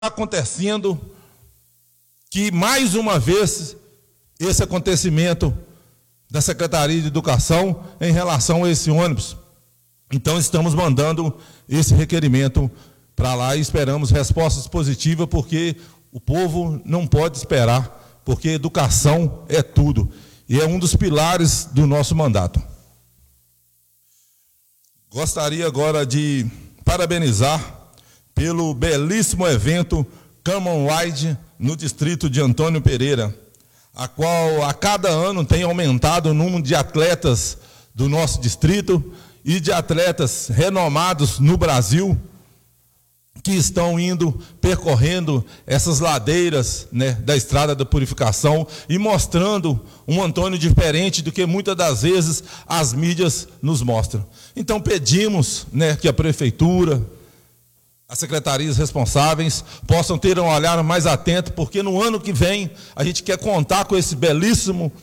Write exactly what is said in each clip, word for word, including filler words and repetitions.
acontecendo que, mais uma vez, esse acontecimento da Secretaria de Educação em relação a esse ônibus. Então, estamos mandando esse requerimento para lá e esperamos respostas positivas, porque o povo não pode esperar, porque educação é tudo, e é um dos pilares do nosso mandato. Gostaria agora de parabenizar pelo belíssimo evento Common Ride no distrito de Antônio Pereira, a qual a cada ano tem aumentado o número de atletas do nosso distrito e de atletas renomados no Brasil, que estão indo, percorrendo essas ladeiras, né, da Estrada da Purificação e mostrando um Antônio diferente do que muitas das vezes as mídias nos mostram. Então pedimos, né, que a Prefeitura, as secretarias responsáveis possam ter um olhar mais atento, porque no ano que vem a gente quer contar com esse belíssimo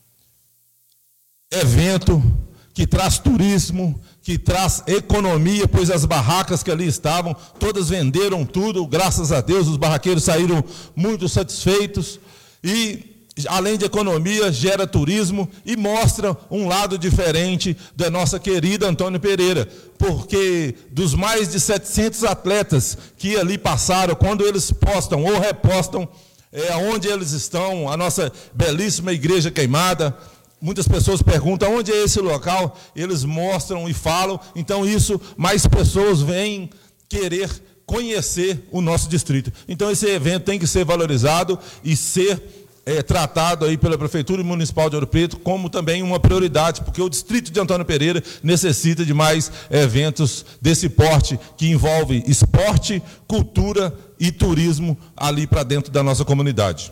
evento que traz turismo, que traz economia, pois as barracas que ali estavam, todas venderam tudo, graças a Deus, os barraqueiros saíram muito satisfeitos, e além de economia, gera turismo e mostra um lado diferente da nossa querida Antônio Pereira, porque dos mais de setecentos atletas que ali passaram, quando eles postam ou repostam é, onde eles estão, a nossa belíssima igreja queimada, muitas pessoas perguntam onde é esse local, eles mostram e falam, então isso, mais pessoas vêm querer conhecer o nosso distrito. Então esse evento tem que ser valorizado e ser é, tratado aí pela Prefeitura Municipal de Ouro Preto como também uma prioridade, porque o distrito de Antônio Pereira necessita de mais eventos desse porte, que envolve esporte, cultura e turismo ali para dentro da nossa comunidade.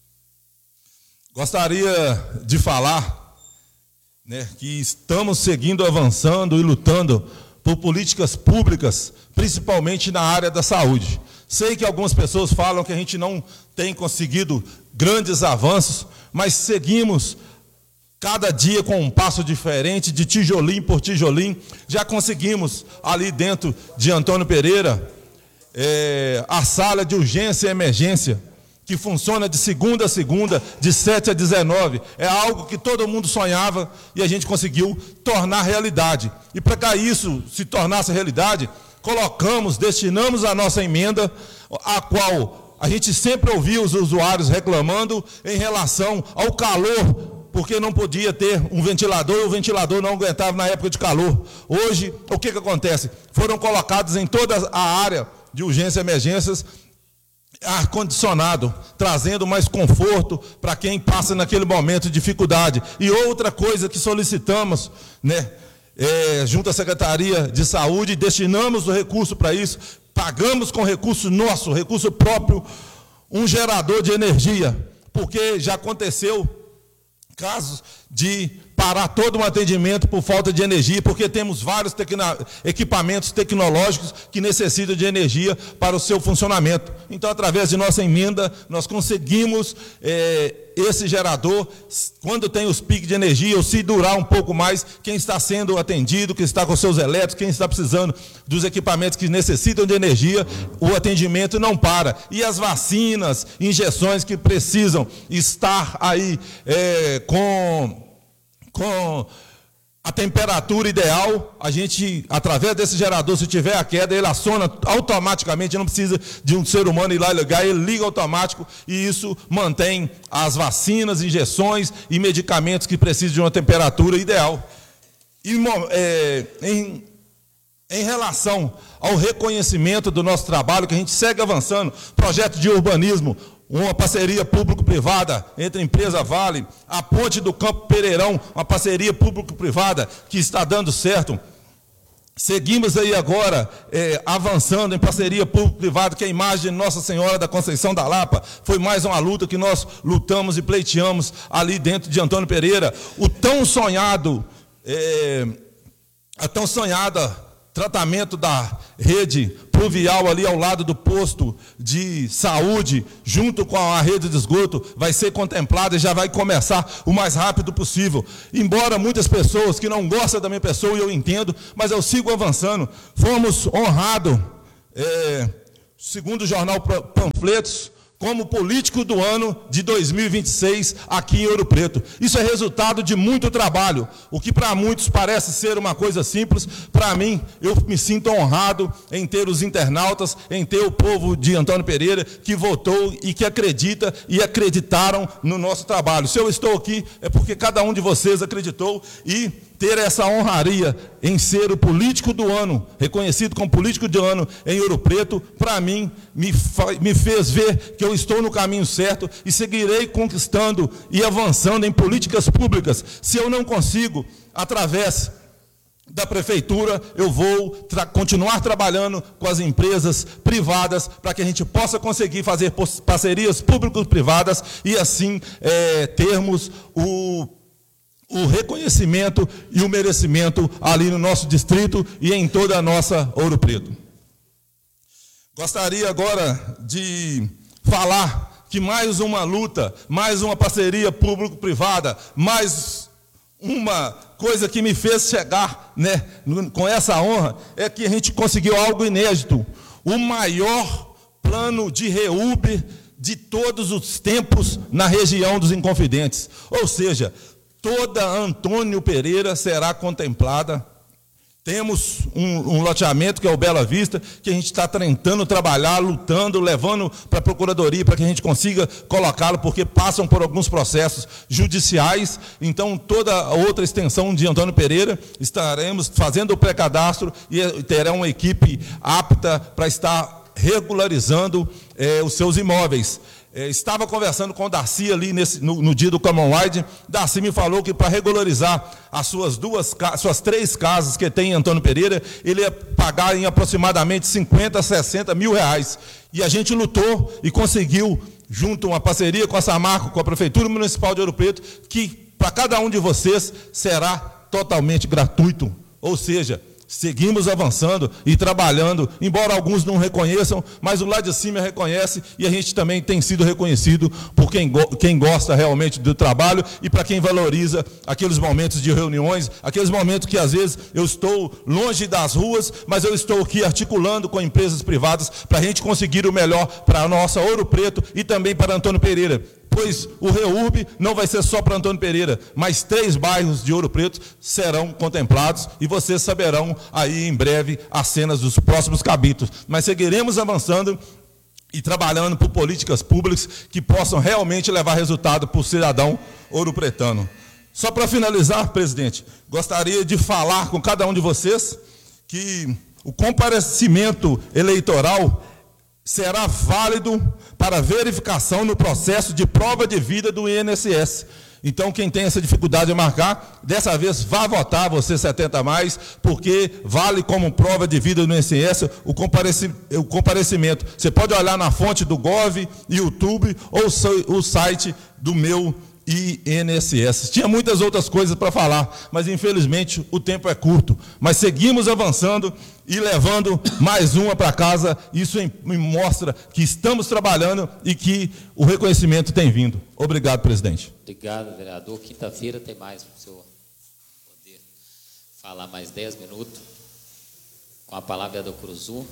Gostaria de falar, né, que estamos seguindo, avançando e lutando por políticas públicas, principalmente na área da saúde. Sei que algumas pessoas falam que a gente não tem conseguido grandes avanços, mas seguimos cada dia com um passo diferente, de tijolinho por tijolinho. Já conseguimos ali dentro de Antônio Pereira é, a sala de urgência e emergência, que funciona de segunda a segunda, de sete a dezenove. É algo que todo mundo sonhava e a gente conseguiu tornar realidade. E para que isso se tornasse realidade, colocamos, destinamos a nossa emenda, a qual a gente sempre ouvia os usuários reclamando em relação ao calor, porque não podia ter um ventilador, e o ventilador não aguentava na época de calor. Hoje, o que que acontece? Foram colocados em toda a área de urgência e emergências ar-condicionado, trazendo mais conforto para quem passa naquele momento de dificuldade. E outra coisa que solicitamos, né, é, junto à Secretaria de Saúde, destinamos o recurso para isso, pagamos com recurso nosso, recurso próprio, um gerador de energia, porque já aconteceu casos de parar todo um atendimento por falta de energia, porque temos vários tecno, equipamentos tecnológicos que necessitam de energia para o seu funcionamento. Então, através de nossa emenda, nós conseguimos é, esse gerador, quando tem os picos de energia, ou se durar um pouco mais, quem está sendo atendido, quem está com seus elétricos, quem está precisando dos equipamentos que necessitam de energia, o atendimento não para. E as vacinas, injeções que precisam estar aí é, com... com a temperatura ideal, a gente, através desse gerador, se tiver a queda, ele aciona automaticamente, não precisa de um ser humano ir lá ligar, ele liga automático, e isso mantém as vacinas, injeções e medicamentos que precisam de uma temperatura ideal. E é, em, em relação ao reconhecimento do nosso trabalho, que a gente segue avançando, projeto de urbanismo, uma parceria público-privada entre a empresa Vale, a ponte do Campo Pereirão, uma parceria público-privada que está dando certo. Seguimos aí agora é, avançando em parceria público-privada, que a imagem de Nossa Senhora da Conceição da Lapa foi mais uma luta que nós lutamos e pleiteamos ali dentro de Antônio Pereira. O tão sonhado, é, a tão sonhada tratamento da rede pluvial ali ao lado do posto de saúde, junto com a rede de esgoto, vai ser contemplada e já vai começar o mais rápido possível. Embora muitas pessoas que não gostam da minha pessoa, e eu entendo, mas eu sigo avançando. Fomos honrados é, segundo o jornal Panfletos, como político do ano de dois mil e vinte e seis aqui em Ouro Preto. Isso é resultado de muito trabalho. O que para muitos parece ser uma coisa simples, para mim, eu me sinto honrado em ter os internautas, em ter o povo de Antônio Pereira que votou e que acredita e acreditaram no nosso trabalho. Se eu estou aqui, é porque cada um de vocês acreditou e ter essa honraria em ser o político do ano, reconhecido como político do ano em Ouro Preto, para mim, me, me fez ver que eu estou no caminho certo e seguirei conquistando e avançando em políticas públicas. Se eu não consigo, através da prefeitura, eu vou tra- continuar trabalhando com as empresas privadas para que a gente possa conseguir fazer parcerias público-privadas e assim é, termos o o reconhecimento e o merecimento ali no nosso distrito e em toda a nossa Ouro Preto. Gostaria agora de falar que mais uma luta, mais uma parceria público-privada, mais uma coisa que me fez chegar, né, com essa honra, é que a gente conseguiu algo inédito, o maior plano de REUB de todos os tempos na região dos Inconfidentes. Ou seja, toda Antônio Pereira será contemplada. Temos um, um loteamento, que é o Bela Vista, que a gente está tentando trabalhar, lutando, levando para a Procuradoria, para que a gente consiga colocá-lo, porque passam por alguns processos judiciais. Então, toda a outra extensão de Antônio Pereira, estaremos fazendo o pré-cadastro e terá uma equipe apta para estar regularizando eh, os seus imóveis. É, estava conversando com o Darcy ali nesse, no, no dia do Common Wide. Darcy me falou que para regularizar as suas duas, suas três casas que tem em Antônio Pereira, ele ia pagar em aproximadamente cinquenta, sessenta mil reais. E a gente lutou e conseguiu, junto a uma parceria com a Samarco, com a Prefeitura Municipal de Ouro Preto, que para cada um de vocês será totalmente gratuito. Ou seja, seguimos avançando e trabalhando, embora alguns não reconheçam, mas o lá de cima reconhece e a gente também tem sido reconhecido por quem, go quem gosta realmente do trabalho e para quem valoriza aqueles momentos de reuniões, aqueles momentos que às vezes eu estou longe das ruas, mas eu estou aqui articulando com empresas privadas para a gente conseguir o melhor para a nossa Ouro Preto e também para Antônio Pereira. Pois o REUB não vai ser só para Antônio Pereira, mas três bairros de Ouro Preto serão contemplados e vocês saberão aí em breve as cenas dos próximos capítulos. Mas seguiremos avançando e trabalhando por políticas públicas que possam realmente levar resultado para o cidadão ouropretano. Só para finalizar, presidente, gostaria de falar com cada um de vocês que o comparecimento eleitoral será válido para verificação no processo de prova de vida do I N S S. Então, quem tem essa dificuldade de marcar, dessa vez vá votar, você setenta a mais, porque vale como prova de vida do I N S S o, compareci, o comparecimento. Você pode olhar na fonte do Gov, YouTube ou o site do meu I N S S. Tinha muitas outras coisas para falar, mas infelizmente o tempo é curto. Mas seguimos avançando e levando mais uma para casa. Isso me mostra que estamos trabalhando e que o reconhecimento tem vindo. Obrigado, presidente. Obrigado, vereador. Quinta-feira tem mais para o senhor poder falar mais dez minutos. Com a palavra, vereador Curuzu.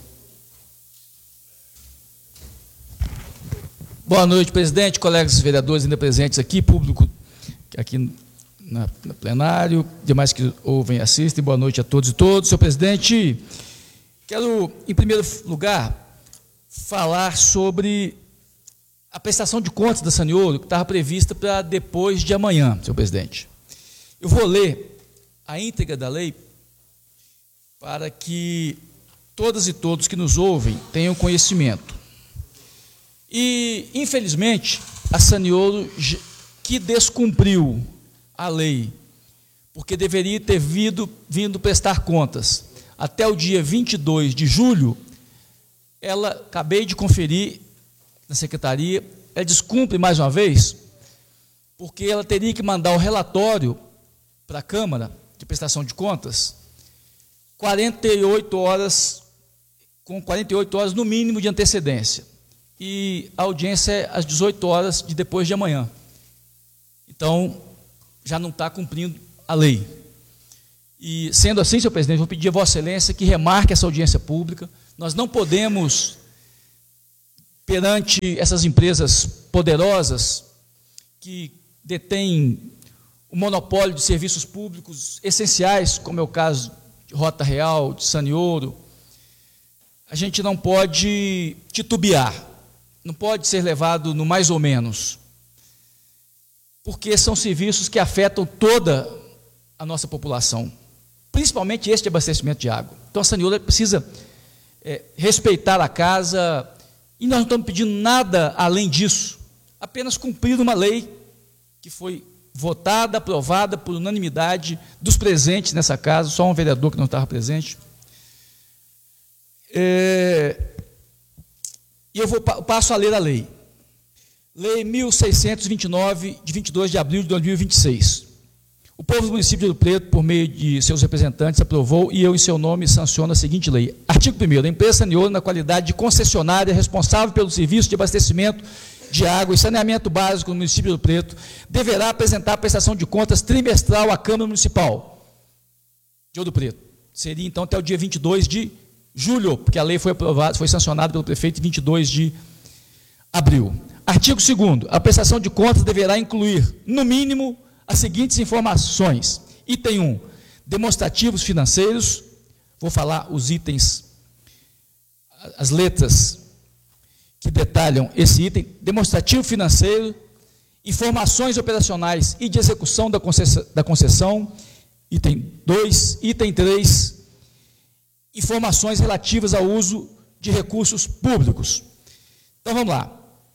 Boa noite, presidente, colegas vereadores ainda presentes aqui, público aqui na, na plenário, demais que ouvem e assistem, boa noite a todos e todos. Senhor presidente, quero, em primeiro lugar, falar sobre a prestação de contas da Saniolo, que estava prevista para depois de amanhã, senhor presidente. Eu vou ler a íntegra da lei para que todas e todos que nos ouvem tenham conhecimento. E, infelizmente, a Saniolo, que descumpriu a lei, porque deveria ter vindo, vindo prestar contas até o dia vinte e dois de julho, ela, acabei de conferir na secretaria, ela descumpre mais uma vez, porque ela teria que mandar o relatório para a Câmara de prestação de contas quarenta e oito horas, com quarenta e oito horas no mínimo de antecedência. E a audiência é às dezoito horas de depois de amanhã. Então, já não está cumprindo a lei. E, sendo assim, senhor presidente, vou pedir a Vossa Excelência que remarque essa audiência pública. Nós não podemos perante essas empresas poderosas que detêm o monopólio de serviços públicos essenciais, como é o caso de Rota Real, de Sanioro, a gente não pode titubear, não pode ser levado no mais ou menos, porque são serviços que afetam toda a nossa população, principalmente este abastecimento de água. Então a Sanioro precisa é, respeitar a casa, e nós não estamos pedindo nada além disso, apenas cumprir uma lei que foi votada, aprovada por unanimidade dos presentes nessa casa, só um vereador que não estava presente. É, e eu vou, passo a ler a lei. Lei mil seiscentos e vinte e nove, de vinte e dois de abril de dois mil e vinte e seis. O povo do município de Ouro Preto, por meio de seus representantes, aprovou e eu, em seu nome, sanciono a seguinte lei. Artigo primeiro. A empresa Sanioro, na qualidade de concessionária responsável pelo serviço de abastecimento de água e saneamento básico no município de Ouro Preto, deverá apresentar a prestação de contas trimestral à Câmara Municipal de Ouro Preto. Seria, então, até o dia vinte e dois de julho, porque a lei foi aprovada, foi sancionada pelo prefeito em vinte e dois de abril. Artigo segundo. A prestação de contas deverá incluir, no mínimo, as seguintes informações. Item um, demonstrativos financeiros, vou falar os itens, as letras que detalham esse item, demonstrativo financeiro, informações operacionais e de execução da concessão, da concessão, item dois, item três, informações relativas ao uso de recursos públicos. Então vamos lá.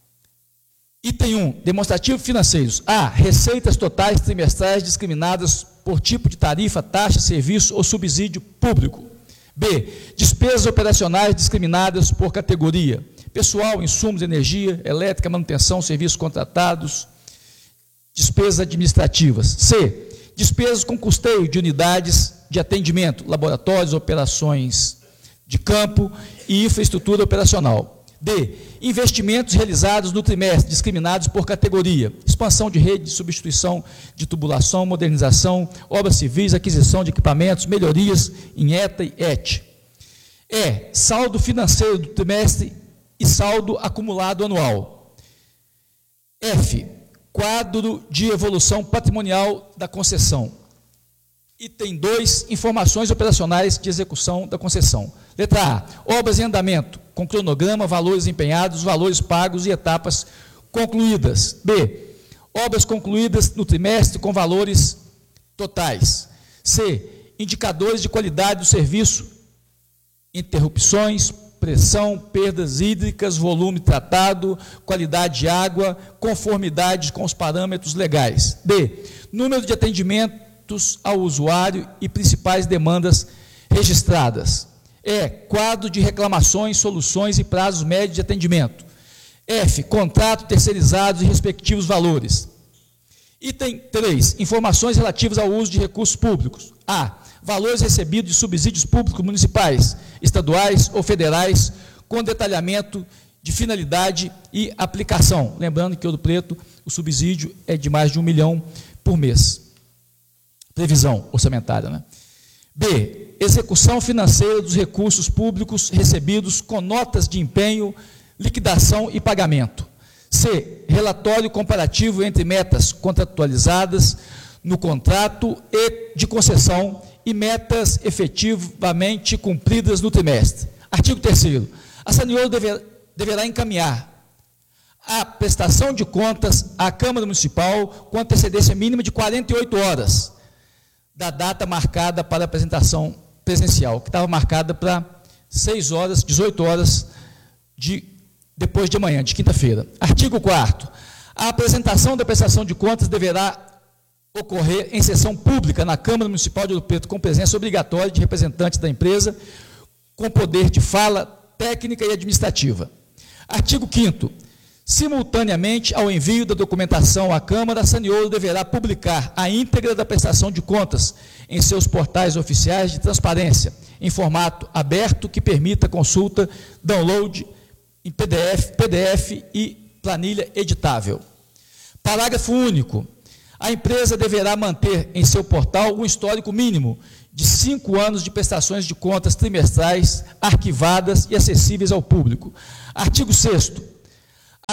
Item um, demonstrativo financeiros. A, receitas totais trimestrais discriminadas por tipo de tarifa, taxa, serviço ou subsídio público. B, despesas operacionais discriminadas por categoria. Pessoal, insumos, energia, elétrica, manutenção, serviços contratados, despesas administrativas. C, despesas com custeio de unidades de atendimento, laboratórios, operações de campo e infraestrutura operacional. D, investimentos realizados no trimestre, discriminados por categoria, expansão de rede, substituição de tubulação, modernização, obras civis, aquisição de equipamentos, melhorias em E T A e E T. E, saldo financeiro do trimestre e saldo acumulado anual. F, quadro de evolução patrimonial da concessão. Item dois, informações operacionais de execução da concessão. Letra A, obras em andamento, com cronograma, valores empenhados, valores pagos e etapas concluídas. B, obras concluídas no trimestre com valores totais. C, indicadores de qualidade do serviço, interrupções, pressão, perdas hídricas, volume tratado, qualidade de água, conformidade com os parâmetros legais. D, número de atendimentos ao usuário e principais demandas registradas. E, quadro de reclamações, soluções e prazos médios de atendimento. F, contrato terceirizados e respectivos valores. Item três, informações relativas ao uso de recursos públicos. A, valores recebidos de subsídios públicos municipais, estaduais ou federais, com detalhamento de finalidade e aplicação. Lembrando que em Ouro Preto o subsídio é de mais de um milhão por mês. Previsão orçamentária, né? B, execução financeira dos recursos públicos recebidos com notas de empenho, liquidação e pagamento. C, relatório comparativo entre metas contratualizadas no contrato e de concessão e metas efetivamente cumpridas no trimestre. Artigo terceiro. A Sanioro dever, deverá encaminhar a prestação de contas à Câmara Municipal com antecedência mínima de quarenta e oito horas da data marcada para a apresentação presencial, que estava marcada para seis horas, dezoito horas de, depois de amanhã, de quinta-feira. Artigo quarto. A apresentação da prestação de contas deverá ocorrer em sessão pública na Câmara Municipal de Ouro Preto, com presença obrigatória de representantes da empresa, com poder de fala técnica e administrativa. Artigo quinto. Simultaneamente ao envio da documentação à Câmara, a Sanioro deverá publicar a íntegra da prestação de contas em seus portais oficiais de transparência, em formato aberto que permita consulta, download em P D F, P D F e planilha editável. Parágrafo único. A empresa deverá manter em seu portal um histórico mínimo de cinco anos de prestações de contas trimestrais arquivadas e acessíveis ao público. Artigo sexto.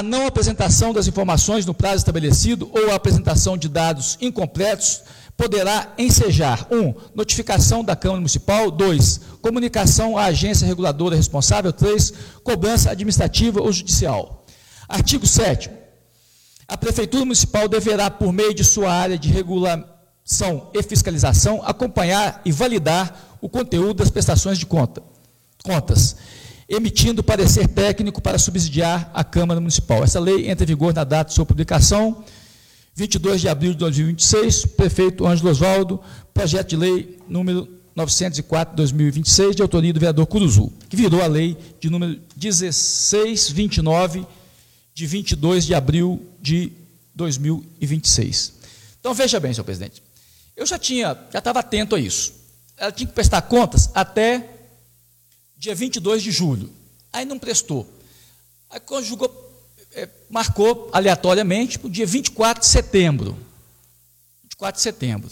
a não apresentação das informações no prazo estabelecido ou a apresentação de dados incompletos poderá ensejar: um, notificação da Câmara Municipal; dois, comunicação à agência reguladora responsável; três, cobrança administrativa ou judicial. Artigo sétimo. A Prefeitura Municipal deverá, por meio de sua área de regulação e fiscalização, acompanhar e validar o conteúdo das prestações de conta, contas, emitindo parecer técnico para subsidiar a Câmara Municipal. Essa lei entra em vigor na data de sua publicação, vinte e dois de abril de dois mil e vinte e seis, prefeito Ângelo Osvaldo, projeto de lei número novecentos e quatro de dois mil e vinte e seis, de autoria do vereador Curuzu, que virou a lei de número dezesseis vinte e nove, de vinte e dois de abril de dois mil e vinte e seis. Então, veja bem, senhor presidente, eu já tinha, já estava atento a isso. Ela tinha que prestar contas até dia vinte e dois de julho. Aí não prestou. Aí conjugou, é, marcou aleatoriamente para o dia vinte e quatro de setembro. vinte e quatro de setembro.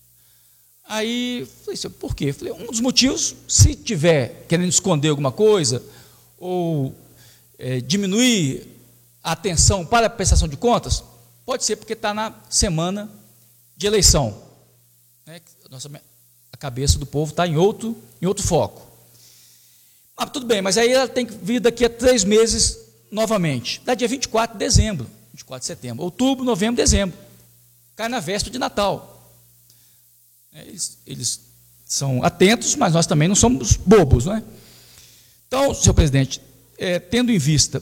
Aí, falei assim, por quê? Falei, um dos motivos, se tiver querendo esconder alguma coisa, ou é, diminuir a atenção para a prestação de contas, pode ser porque está na semana de eleição. Né? Nossa, a cabeça do povo está em outro, em outro foco. Ah, tudo bem, mas aí ela tem que vir daqui a três meses novamente. Dá dia vinte e quatro de dezembro, vinte e quatro de setembro, outubro, novembro, dezembro. Cai na véspera de Natal. Eles, eles são atentos, mas nós também não somos bobos, não é? Então, senhor presidente, é, tendo em vista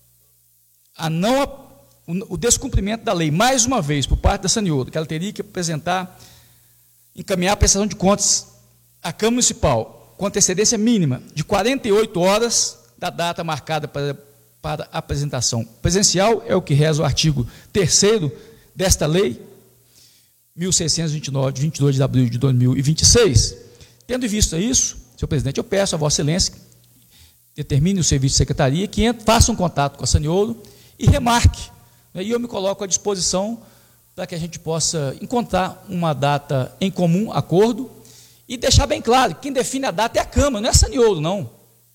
a não, o, o descumprimento da lei, mais uma vez, por parte da Saniolo, que ela teria que apresentar, encaminhar a prestação de contas à Câmara Municipal, com antecedência mínima de quarenta e oito horas da data marcada para, para a apresentação presencial, é o que reza o artigo terceiro desta lei, mil seiscentos e vinte e nove, de vinte e dois de abril de dois mil e vinte e seis. Tendo em vista isso, senhor presidente, eu peço a Vossa Excelência, determine o serviço de secretaria, que entre, faça um contato com a Saniolo e remarque. Né, e eu me coloco à disposição para que a gente possa encontrar uma data em comum, acordo, e deixar bem claro, quem define a data é a Câmara, não é a Saniolo, não.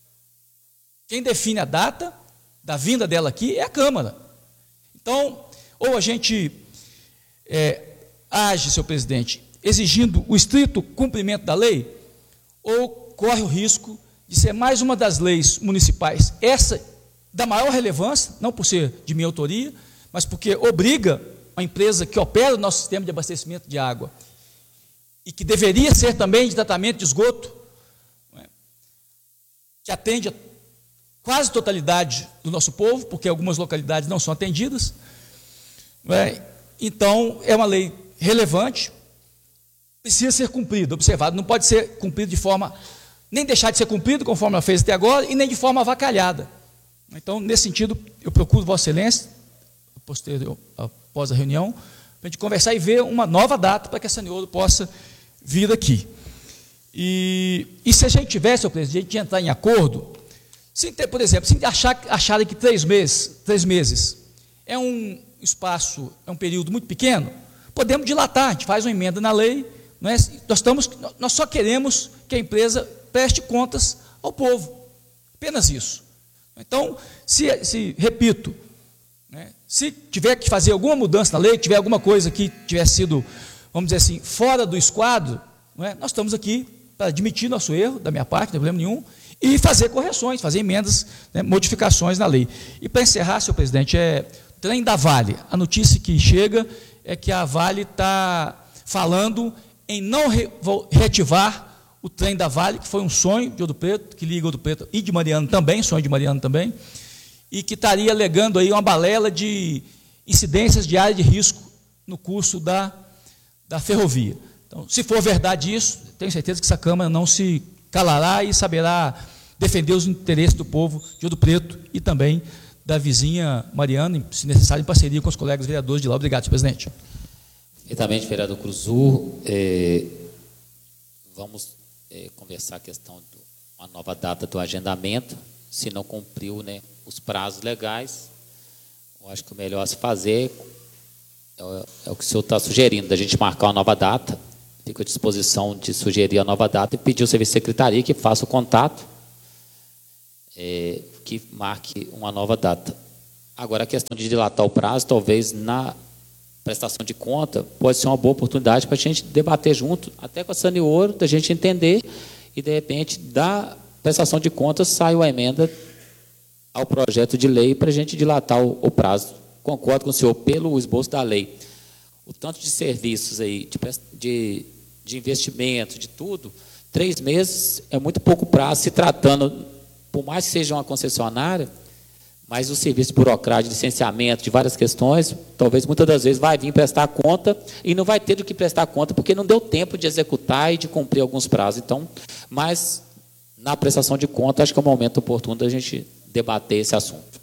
Quem define a data da vinda dela aqui é a Câmara. Então, ou a gente é, age, senhor presidente, exigindo o estrito cumprimento da lei, ou corre o risco de ser mais uma das leis municipais, essa da maior relevância, não por ser de minha autoria, mas porque obriga uma empresa que opera o nosso sistema de abastecimento de água, e que deveria ser também de tratamento de esgoto, não é? Que atende a quase totalidade do nosso povo, porque algumas localidades não são atendidas, não é? Então, é uma lei relevante, precisa ser cumprida, observado, não pode ser cumprido de forma, nem deixar de ser cumprido, conforme ela fez até agora, e nem de forma avacalhada. Então, nesse sentido, eu procuro Vossa Excelência, posterior, após a reunião, para a gente conversar e ver uma nova data para que a Saniolo possa vir aqui. E, e se a gente tiver, senhor presidente, de entrar em acordo, se, por exemplo, se achar, acharem que três meses, três meses é um espaço, é um período muito pequeno, podemos dilatar, a gente faz uma emenda na lei, não é? nós, estamos, nós só queremos que a empresa preste contas ao povo, apenas isso. Então, se, se repito, né, se tiver que fazer alguma mudança na lei, tiver alguma coisa que tiver sido, vamos dizer assim, fora do esquadro, não é, nós estamos aqui para admitir nosso erro, da minha parte, não tem problema nenhum, e fazer correções, fazer emendas, né, modificações na lei. E para encerrar, senhor presidente, é trem da Vale. A notícia que chega é que a Vale está falando em não re, reativar o trem da Vale, que foi um sonho de Ouro Preto, que liga Ouro Preto e de Mariana também, sonho de Mariana também, e que estaria alegando aí uma balela de incidências de área de risco no curso da, da ferrovia. Então, se for verdade isso, tenho certeza que essa Câmara não se calará e saberá defender os interesses do povo de Ouro Preto e também da vizinha Mariana, se necessário, em parceria com os colegas vereadores de lá. Obrigado, senhor presidente. Perfeitamente, vereador Curuzu. É, vamos é, conversar a questão de uma nova data do agendamento, se não cumpriu, né, os prazos legais. Eu acho que o melhor a se fazer é, é o que o senhor está sugerindo, da gente marcar uma nova data. Fico à disposição de sugerir a nova data e pedir ao serviço de secretaria que faça o contato, é, que marque uma nova data. Agora, a questão de dilatar o prazo, talvez na prestação de conta, pode ser uma boa oportunidade para a gente debater junto, até com a Sanioro, da gente entender, e, de repente, da prestação de contas, sai uma emenda ao projeto de lei para a gente dilatar o, o prazo. Concordo com o senhor, pelo esboço da lei. O tanto de serviços aí, de, de, de investimento, de tudo, três meses é muito pouco prazo, se tratando, por mais que seja uma concessionária, mas o serviço burocrático, de licenciamento, de várias questões, talvez muitas das vezes vai vir prestar conta e não vai ter do que prestar conta, porque não deu tempo de executar e de cumprir alguns prazos. Então, mas na prestação de conta, acho que é o momento oportuno da gente debater esse assunto.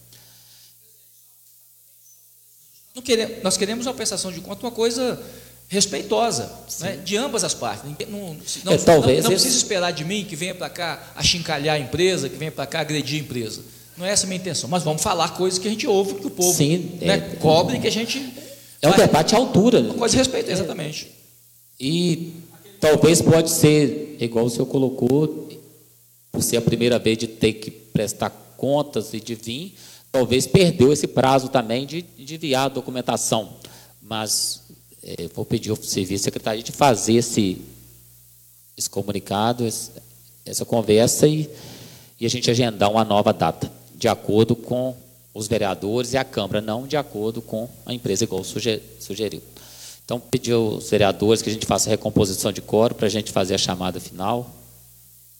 Não queremos, nós queremos uma prestação de conta, uma coisa respeitosa, né, de ambas as partes. Não, não, é, talvez não, não esse... precisa esperar de mim que venha para cá achincalhar a empresa, que venha para cá agredir a empresa. Não é essa a minha intenção, mas vamos falar coisas que a gente ouve, que o povo Sim, né, é, cobre, que a gente... É um debate à altura. Uma coisa de respeito, exatamente. E talvez pode ser, igual o senhor colocou, por ser a primeira vez de ter que prestar contas e de vir, talvez perdeu esse prazo também de, de enviar a documentação. Mas é, vou pedir ao serviço secretaria de fazer esse, esse comunicado, esse, essa conversa e, e a gente agendar uma nova data, de acordo com os vereadores e a Câmara, não de acordo com a empresa, igual sugeriu. Então, pedir aos vereadores que a gente faça a recomposição de quórum para a gente fazer a chamada final.